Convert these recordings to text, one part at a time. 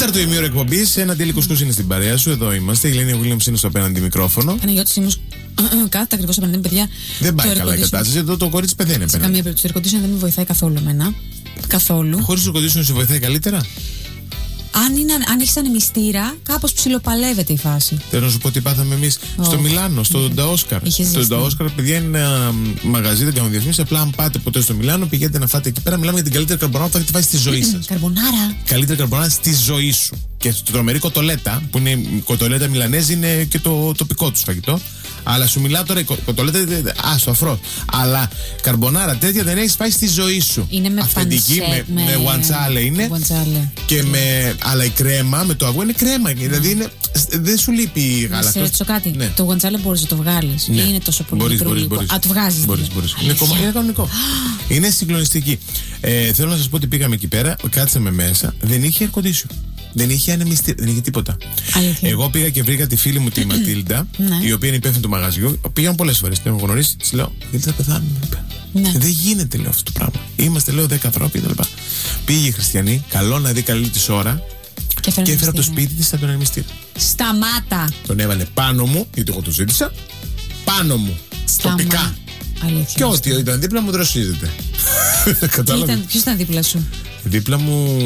Τέταρτο ημίωρο εκπομπής, ένα Ντέλη Κουσκούς είναι στην παρέα σου. Εδώ είμαστε. Η Ελένη Williams είναι στο απέναντι μικρόφωνο. Παναγιώτης Σίμους, κάθεται ακριβώς απέναντι, παιδιά. Δεν πάει καλά η κατάσταση. Εδώ το κορίτσι πεθαίνει απέναντι. Σε καμία περίπτωση. Το air condition δεν με βοηθάει καθόλου εμένα. Καθόλου. Χωρίς το air condition σε βοηθάει καλύτερα. Αν έχεις ανεμιστήρα, κάπως ψιλοπαλεύεται η φάση. Θέλω να σου πω τι πάθαμε εμείς στο Μιλάνο, στο Νταόσκαρ. Το Νταόσκαρ, παιδιά, είναι ένα μαγαζί, δεν κάνω διαφήμιση. Απλά αν πάτε ποτέ στο Μιλάνο, πηγαίνετε να φάτε εκεί πέρα. Μιλάμε για την καλύτερη καρμπονάρα που θα έχετε φάει στη ζωή σας. Καρμπονάρα. Καλύτερη καρμπονάρα στη ζωή σου. Και στο τρομερή κοτολέτα, που είναι η κοτολέτα μιλανέζη, είναι και το τοπικό του φαγητό. Αλλά σου μιλάω τώρα, η κοτολέτα, στο αφρό. Αλλά καρμπονάρα τέτοια δεν έχεις φάει στη ζωή σου. Είναι με αυθεντική, με γουαντσάλε είναι. Και αλλά η κρέμα με το αυγό είναι κρέμα. Δηλαδή δεν σου λείπει η γάλα. Να σε ρωτήσω κάτι. Ναι. Το γουαντσάλε μπορείς να το βγάλεις. Ναι. Ή είναι τόσο πολύ μικρό υλικό? Α, το βγάζεις. Μπορείς. Είναι κανονικό. Είναι συγκλονιστική. Θέλω να σας πω ότι πήγαμε εκεί πέρα, κάτσαμε μέσα, δεν είχε air condition. Δεν είχε ανεμιστήρα, δεν είχε τίποτα. Αλήθεια. Εγώ πήγα και βρήκα τη φίλη μου τη Ματίλντα, η οποία είναι υπεύθυνη του μαγαζιού. Πήγαν πολλές φορές, την έχω γνωρίσει. Τη λέω: Ήλθα να πεθάνουμε. Ναι. Δεν γίνεται, λέω, αυτό το πράγμα. Είμαστε, λέω, 10 ανθρώποι κτλ. Πήγε η Χριστιανή, καλό να δει καλή τη ώρα, και έφερα από το σπίτι τη τον ανεμιστήρα. Σταμάτα! Τον έβαλε πάνω μου, γιατί εγώ το ζήτησα. Πάνω μου. Τοπικά. Αλήθεια. Και ό,τι ήταν δίπλα μου δροσίζεται. Ποιος ήταν δίπλα σου? Δίπλα μου.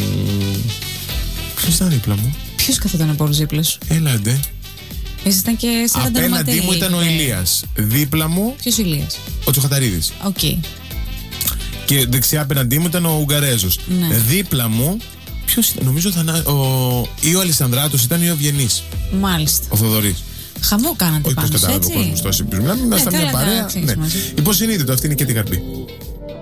Ποιος ήταν δίπλα μου? Ποιος καθόταν από όλους δίπλα σου? Έλαντε. Ήσασταν και 40 απέναντί μου ήταν ο Ηλίας. Δίπλα μου. Ποιος ο Ηλίας? Ο Τσοχαταρίδης. Οκ. Και δεξιά απέναντί μου ήταν ο Ουγγαρέζος. Ναι. Δίπλα μου. Ποιος ήταν? Νομίζω ή ο Αλισανδράτος ήταν ή ο Βιενής. Μάλιστα. Ο Θοδωρής. Χαμό κάνατε πάνω, έτσι. Όχι, πώς κατάλαβε ο κόσμος τόσο. Μιλάμε, ήμασταν μια παρέα. Ναι. Υποσυνείδητο, αυτή είναι και την καρπή.